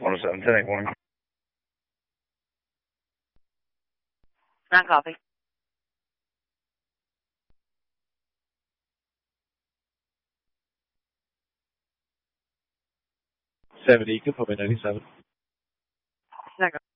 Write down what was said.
107, 10 warning. Not copy. 70, you can put me 97. Not copy.